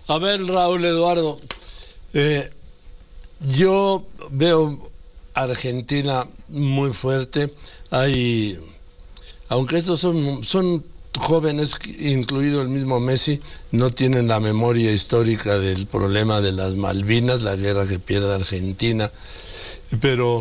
A ver, Raúl Eduardo, yo veo Argentina muy fuerte. Hay, aunque estos son jóvenes, incluido el mismo Messi, no tienen la memoria histórica del problema de las Malvinas, la guerra que pierde Argentina, pero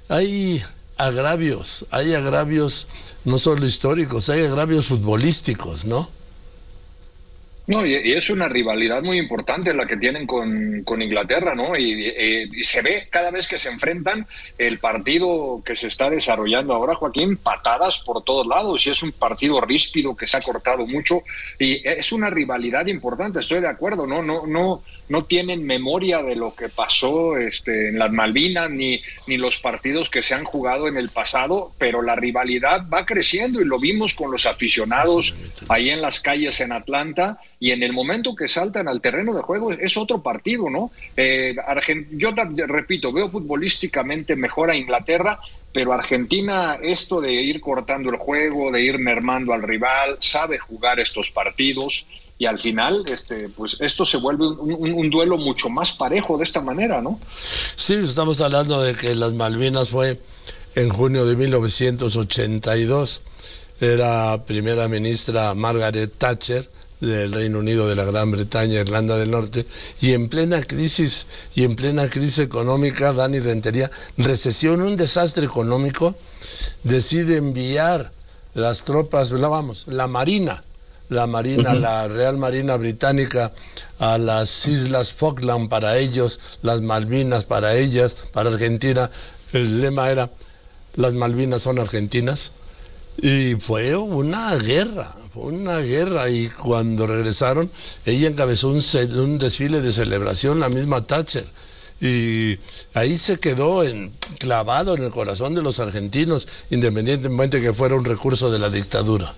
hay agravios no solo históricos, hay agravios futbolísticos, ¿no? No, y es una rivalidad muy importante la que tienen con Inglaterra, ¿no? Y se ve cada vez que se enfrentan el partido que se está desarrollando ahora, Joaquín, patadas por todos lados, y es un partido ríspido que se ha cortado mucho, y es una rivalidad importante, estoy de acuerdo, ¿no? No tienen memoria de lo que pasó en las Malvinas, ni los partidos que se han jugado en el pasado, pero la rivalidad va creciendo y lo vimos con los aficionados ahí en las calles en Atlanta, y en el momento que saltan al terreno de juego es otro partido, ¿no? Yo repito, veo futbolísticamente mejor a Inglaterra, pero Argentina, esto de ir cortando el juego, de ir mermando al rival, sabe jugar estos partidos, y al final pues esto se vuelve un duelo mucho más parejo de esta manera, ¿no? Sí, estamos hablando de que las Malvinas fue en junio de 1982. Era primera ministra Margaret Thatcher del Reino Unido, de la Gran Bretaña, Irlanda del Norte, y en plena crisis económica, Dani Rentería, recesión, un desastre económico, decide enviar las tropas, la Marina, la Real Marina Británica, a las Islas Falkland para ellos, las Malvinas para ellas, para Argentina. El lema era: las Malvinas son argentinas. Y fue una guerra, y cuando regresaron, ella encabezó un desfile de celebración, la misma Thatcher, y ahí se quedó clavado en el corazón de los argentinos, independientemente que fuera un recurso de la dictadura.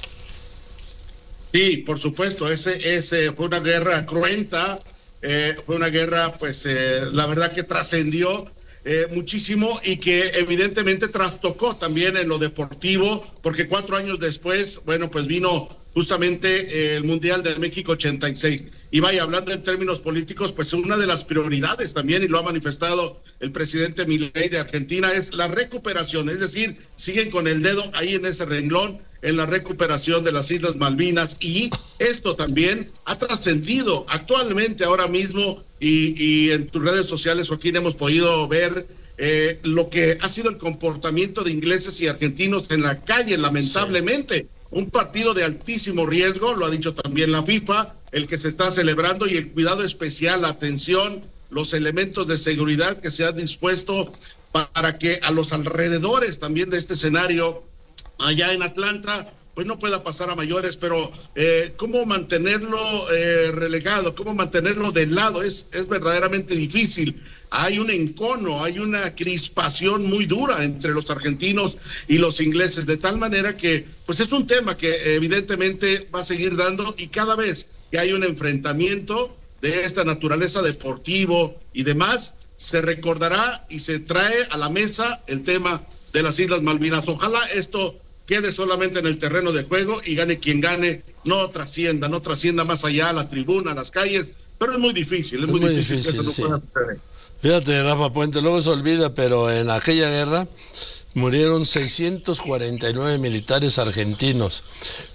Sí, por supuesto, ese fue una guerra cruenta, fue una guerra, pues, la verdad que trascendió muchísimo, y que evidentemente trastocó también en lo deportivo, porque 4 años después, bueno, pues vino justamente el Mundial de México 86. Y vaya, hablando en términos políticos, pues una de las prioridades también, y lo ha manifestado el presidente Milei de Argentina, es la recuperación, es decir, siguen con el dedo ahí en ese renglón, en la recuperación de las Islas Malvinas, y esto también ha trascendido actualmente ahora mismo, y en tus redes sociales, Joaquín, hemos podido ver lo que ha sido el comportamiento de ingleses y argentinos en la calle, lamentablemente. Sí. Un partido de altísimo riesgo, lo ha dicho también la FIFA, el que se está celebrando, y el cuidado especial, la atención, los elementos de seguridad que se han dispuesto para que a los alrededores también de este escenario allá en Atlanta pues no pueda pasar a mayores, pero cómo mantenerlo relegado, cómo mantenerlo de lado es verdaderamente difícil. Hay un encono, hay una crispación muy dura entre los argentinos y los ingleses, de tal manera que pues es un tema que evidentemente va a seguir dando, y cada vez que hay un enfrentamiento de esta naturaleza, deportivo y demás, se recordará y se trae a la mesa el tema de las Islas Malvinas. Ojalá esto quede solamente en el terreno de juego y gane quien gane, no trascienda más allá a la tribuna, a las calles, pero es muy difícil, muy difícil que eso no pueda suceder. Fíjate, Rafa Puente, luego se olvida, pero en aquella guerra murieron 649 militares argentinos,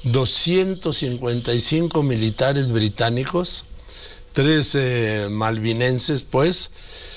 255 militares británicos, 13 malvinenses, pues,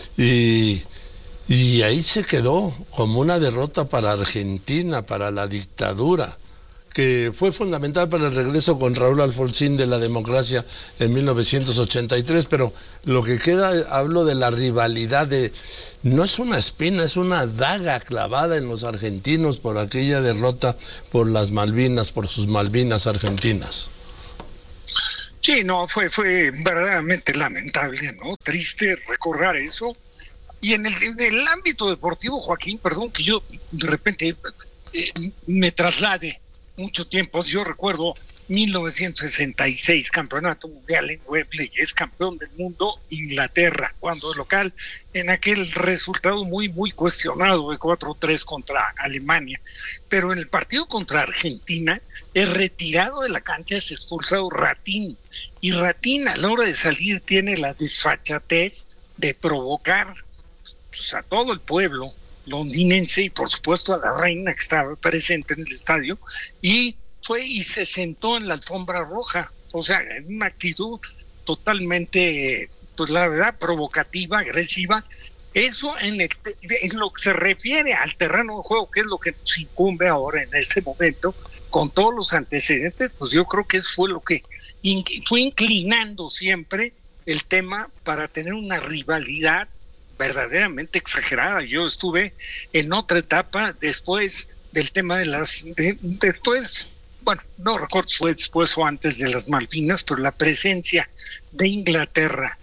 y ahí se quedó como una derrota para Argentina, para la dictadura, que fue fundamental para el regreso con Raúl Alfonsín de la democracia en 1983, pero lo que queda, hablo de la rivalidad, no es una espina, es una daga clavada en los argentinos por aquella derrota por las Malvinas, por sus Malvinas argentinas. Sí, no, fue verdaderamente lamentable, ¿no? Triste recordar eso. Y en el ámbito deportivo, Joaquín, perdón que yo de repente me traslade mucho tiempo. Yo recuerdo 1966, campeonato mundial en Wembley, es campeón del mundo Inglaterra, cuando es local, en aquel resultado muy cuestionado de 4-3 contra Alemania. Pero en el partido contra Argentina, es retirado de la cancha, es expulsado Ratín, y Ratín a la hora de salir tiene la desfachatez de provocar pues, a todo el pueblo londinense y por supuesto a la reina que estaba presente en el estadio, y fue y se sentó en la alfombra roja, o sea, en una actitud totalmente, pues la verdad, provocativa, agresiva. Eso en lo que se refiere al terreno de juego, que es lo que nos incumbe ahora en este momento, con todos los antecedentes, pues yo creo que eso fue lo que fue inclinando siempre el tema para tener una rivalidad verdaderamente exagerada. Yo estuve en otra etapa después del tema de bueno, no recuerdo si fue después o antes de las Malvinas, pero la presencia de Inglaterra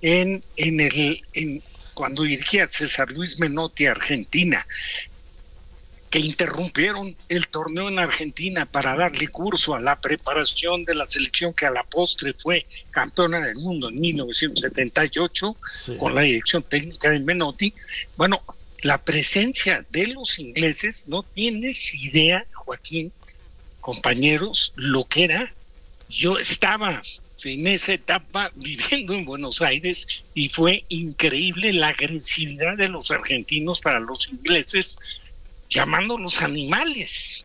cuando dirigía César Luis Menotti a Argentina, que interrumpieron el torneo en Argentina para darle curso a la preparación de la selección que a la postre fue campeona del mundo en 1978, sí, con la dirección técnica de Menotti. Bueno, la presencia de los ingleses, no tienes idea, Joaquín, compañeros, lo que era. Yo estaba en esa etapa viviendo en Buenos Aires y fue increíble la agresividad de los argentinos para los ingleses, llamándolos animales.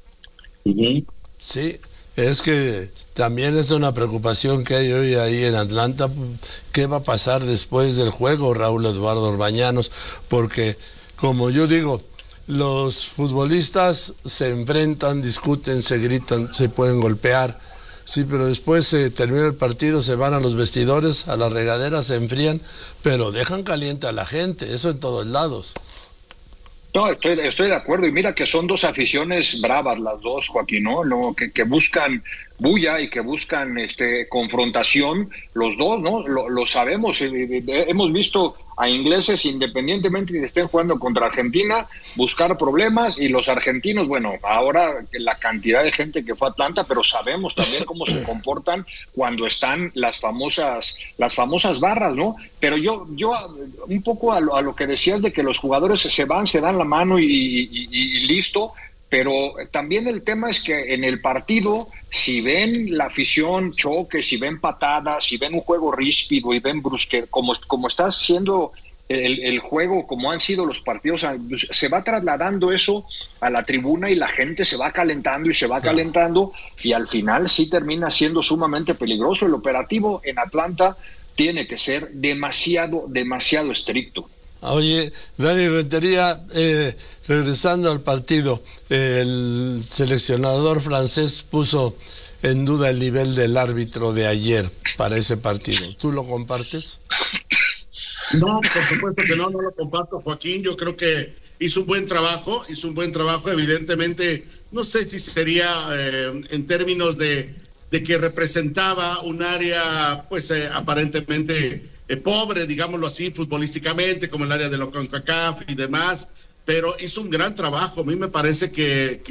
Sí, es que también es una preocupación que hay hoy ahí en Atlanta. ¿Qué va a pasar después del juego, Raúl Eduardo Orbañanos? Porque, como yo digo, los futbolistas se enfrentan, discuten, se gritan, se pueden golpear, sí, pero después se termina el partido, se van a los vestidores, a las regaderas, se enfrían, pero dejan caliente a la gente, eso en todos lados. No, estoy de acuerdo, y mira que son dos aficiones bravas las dos, Joaquín, ¿no? Que buscan bulla y que buscan confrontación, los dos, ¿no? Lo sabemos, hemos visto a ingleses, independientemente de que estén jugando contra Argentina, buscar problemas, y los argentinos, bueno, ahora la cantidad de gente que fue a Atlanta, pero sabemos también cómo se comportan cuando están las famosas barras, ¿no? Pero yo un poco a lo que decías de que los jugadores se dan la mano y listo. Pero también el tema es que en el partido, si ven la afición choque, si ven patadas, si ven un juego ríspido y ven brusque, como está siendo el juego, como han sido los partidos, se va trasladando eso a la tribuna y la gente se va calentando y al final sí termina siendo sumamente peligroso. El operativo en Atlanta tiene que ser demasiado estricto. Oye, Dani Rentería, regresando al partido, el seleccionador francés puso en duda el nivel del árbitro de ayer para ese partido. ¿Tú lo compartes? No, por supuesto que no lo comparto, Joaquín. Yo creo que hizo un buen trabajo, evidentemente. No sé si sería en términos de que representaba un área, pues aparentemente pobre, digámoslo así, futbolísticamente, como el área de la CONCACAF y demás, pero hizo un gran trabajo. A mí me parece que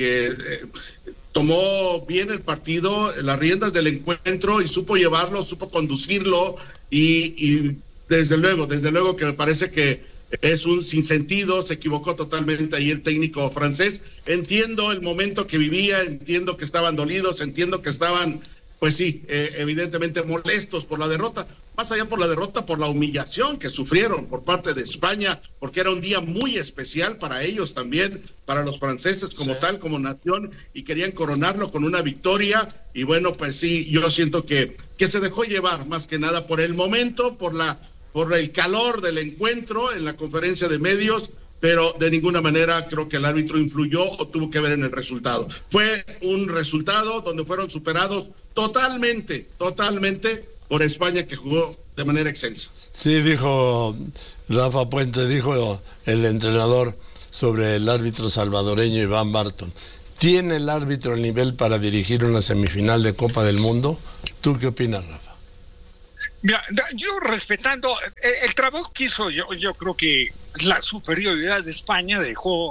tomó bien el partido, las riendas del encuentro, y supo llevarlo, supo conducirlo, y desde luego que me parece que es un sinsentido, se equivocó totalmente ahí el técnico francés. Entiendo el momento que vivía, entiendo que estaban dolidos, entiendo que estaban, pues sí, evidentemente molestos por la derrota, más allá por la derrota, por la humillación que sufrieron por parte de España, porque era un día muy especial para ellos también, para los franceses como tal, como nación, y querían coronarlo con una victoria. Y bueno, pues sí, yo siento que se dejó llevar más que nada por el momento, por el calor del encuentro en la conferencia de medios, pero de ninguna manera creo que el árbitro influyó o tuvo que ver en el resultado. Fue un resultado donde fueron superados totalmente por España, que jugó de manera excelsa. Sí, dijo Rafa Puente, dijo el entrenador sobre el árbitro salvadoreño Iván Barton. ¿Tiene el árbitro el nivel para dirigir una semifinal de Copa del Mundo? ¿Tú qué opinas, Rafa? Mira, yo respetando el trabajo que hizo, yo creo que la superioridad de España dejó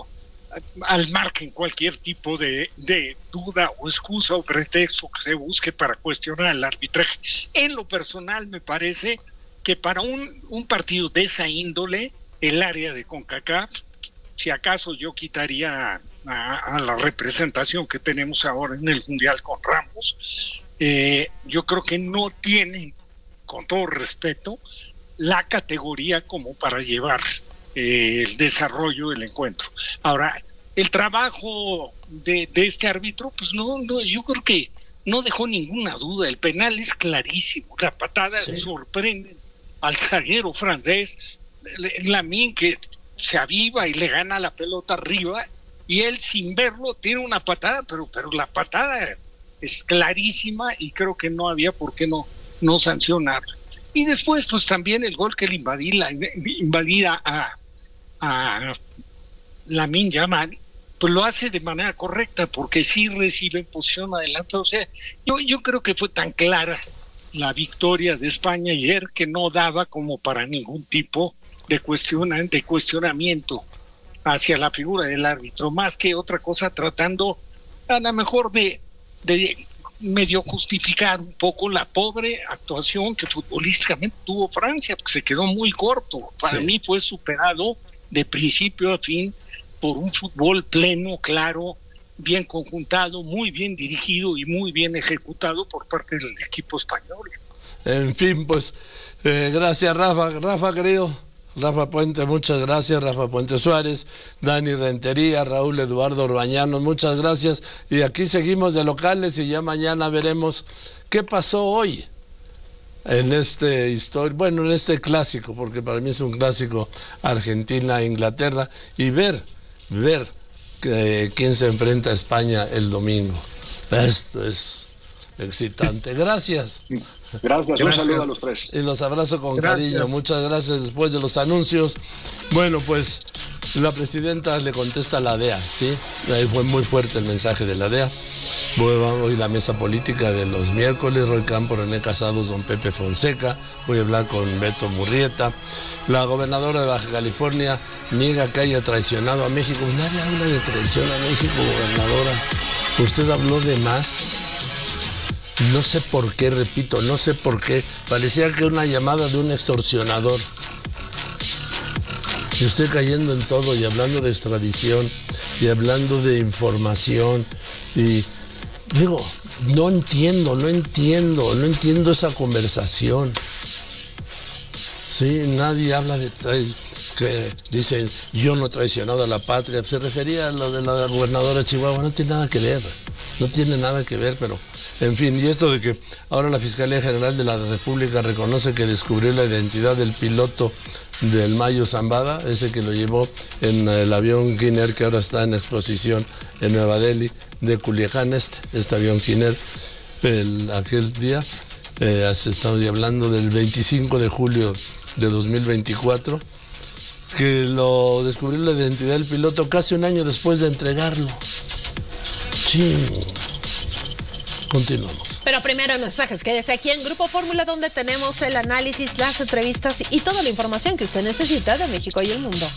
al margen cualquier tipo de duda o excusa o pretexto que se busque para cuestionar el arbitraje. En lo personal me parece que para un partido de esa índole, el área de CONCACAF, si acaso yo quitaría a la representación que tenemos ahora en el Mundial con Ramos, yo creo que no tienen, con todo respeto, la categoría como para llevar el desarrollo del encuentro. Ahora, el trabajo de este árbitro, pues no, yo creo que no dejó ninguna duda. El penal es clarísimo, la patada sorprende al zaguero francés, Lamine, que se aviva y le gana la pelota arriba, y él sin verlo tiene una patada, pero la patada es clarísima y creo que no había por qué no sancionarla. Y después pues también el gol que le invalida a Lamine Yamal, pues lo hace de manera correcta, porque sí recibe en posición adelante. O sea, yo creo que fue tan clara la victoria de España ayer que no daba como para ningún tipo de cuestionamiento hacia la figura del árbitro, más que otra cosa tratando a lo mejor de medio justificar un poco la pobre actuación que futbolísticamente tuvo Francia, porque se quedó muy corto. Para mí fue superado de principio a fin por un fútbol pleno, claro, bien conjuntado, muy bien dirigido y muy bien ejecutado por parte del equipo español. En fin, pues gracias Rafa querido, Rafa Puente, muchas gracias, Rafa Puente Suárez, Dani Rentería, Raúl Eduardo Orbañanos, muchas gracias, y aquí seguimos de locales y ya mañana veremos qué pasó hoy en en este clásico, porque para mí es un clásico Argentina-Inglaterra, y ver quién se enfrenta a España el domingo. Esto es excitante. Gracias. Gracias, un saludo a los tres. Y los abrazo con cariño. Muchas gracias. Después de los anuncios, bueno, pues la presidenta le contesta a la DEA, ¿sí? Ahí fue muy fuerte el mensaje de la DEA. Hoy la mesa política de los miércoles, Roy Campos, René Casados, don Pepe Fonseca. Voy a hablar con Beto Murrieta. La gobernadora de Baja California niega que haya traicionado a México. Nadie habla de traición a México, gobernadora. Usted habló de más. No sé por qué, repito, no sé por qué. Parecía que una llamada de un extorsionador. Y usted cayendo en todo y hablando de extradición y hablando de información. Y digo, no entiendo esa conversación. Sí, nadie habla de que dicen yo no he traicionado a la patria. Se refería a lo de la gobernadora de Chihuahua. No tiene nada que ver, pero en fin, y esto de que ahora la Fiscalía General de la República reconoce que descubrió la identidad del piloto del Mayo Zambada, ese que lo llevó en el avión Kinner que ahora está en exposición en Nueva Delhi, de Culiacán, este avión Kinner, aquel día, estamos hablando del 25 de julio de 2024, que lo descubrió la identidad del piloto casi un año después de entregarlo. Sí. Continuamos. Pero primero mensajes, quédese aquí en Grupo Fórmula, donde tenemos el análisis, las entrevistas y toda la información que usted necesita de México y el mundo.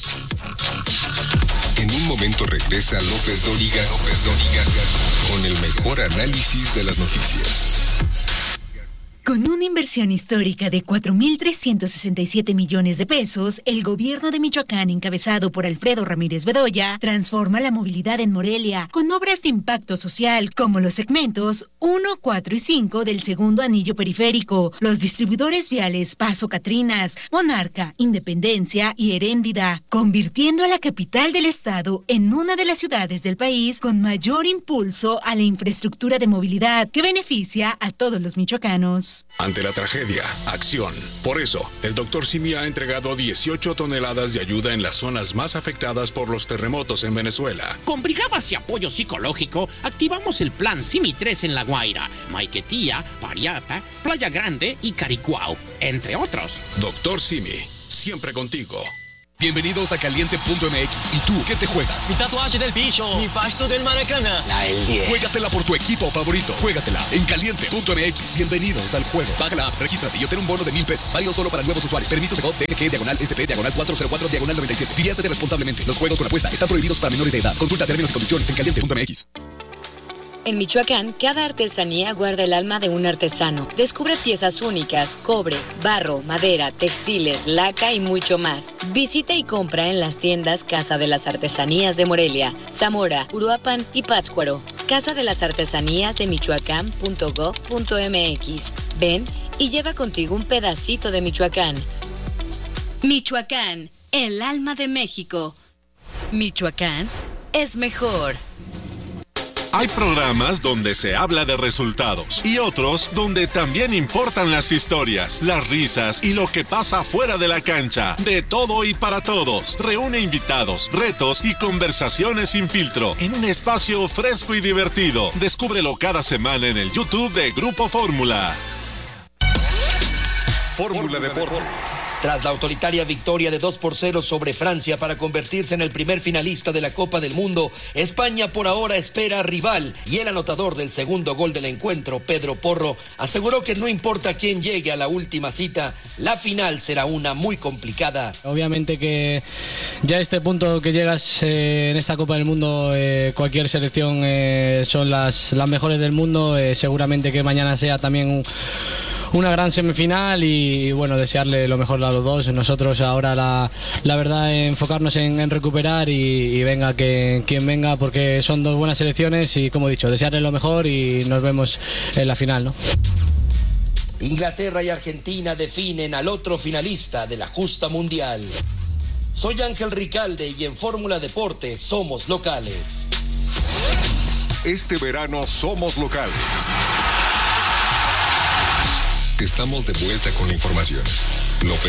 En un momento regresa López Dóriga con el mejor análisis de las noticias. Con una inversión histórica de 4,367 millones de pesos, el gobierno de Michoacán, encabezado por Alfredo Ramírez Bedoya, transforma la movilidad en Morelia con obras de impacto social como los segmentos 1, 4 y 5 del segundo anillo periférico, los distribuidores viales Paso Catrinas, Monarca, Independencia y Heréndida, convirtiendo a la capital del estado en una de las ciudades del país con mayor impulso a la infraestructura de movilidad que beneficia a todos los michoacanos. Ante la tragedia, acción. Por eso, el Dr. Simi ha entregado 18 toneladas de ayuda en las zonas más afectadas por los terremotos en Venezuela. Con brigadas y apoyo psicológico, activamos el plan Simi 3 en La Guaira, Maiquetía, Pariapa, Playa Grande y Caricuao, entre otros. Dr. Simi, siempre contigo. Bienvenidos a Caliente.mx. ¿Y tú qué te juegas? Mi tatuaje del bicho. Mi pasto del Maracaná. La del 10. Juégatela por tu equipo favorito. Juégatela en Caliente.mx. Bienvenidos al juego. Baja la app, regístrate y obtén un bono de $1,000. Válido solo para nuevos usuarios. Permiso Segov DNG /SP/404/97. Diviértete responsablemente. Los juegos con apuesta están prohibidos para menores de edad. Consulta términos y condiciones en Caliente.mx. En Michoacán, cada artesanía guarda el alma de un artesano. Descubre piezas únicas, cobre, barro, madera, textiles, laca y mucho más. Visita y compra en las tiendas Casa de las Artesanías de Morelia, Zamora, Uruapan y Pátzcuaro. Casa de las Artesanías de Michoacán.gov.mx. Ven y lleva contigo un pedacito de Michoacán. Michoacán, el alma de México. Michoacán es mejor. Hay programas donde se habla de resultados y otros donde también importan las historias, las risas y lo que pasa fuera de la cancha. De todo y para todos. Reúne invitados, retos y conversaciones sin filtro en un espacio fresco y divertido. Descúbrelo cada semana en el YouTube de Grupo Fórmula. Fórmula Deportes. Tras la autoritaria victoria de 2-0 sobre Francia para convertirse en el primer finalista de la Copa del Mundo, España por ahora espera rival y el anotador del segundo gol del encuentro, Pedro Porro, aseguró que no importa quién llegue a la última cita, la final será una muy complicada. Obviamente que ya a este punto que llegas en esta Copa del Mundo, cualquier selección son las mejores del mundo, seguramente que mañana sea también una gran semifinal y bueno, desearle lo mejor a los dos. Nosotros ahora la verdad enfocarnos en recuperar y venga quien venga, porque son dos buenas selecciones y como he dicho, desearle lo mejor y nos vemos en la final, ¿no? Inglaterra y Argentina definen al otro finalista de la justa mundial. Soy Ángel Ricalde y en Fórmula Deportes somos locales. Este verano somos locales. Estamos de vuelta con la información. Lo peor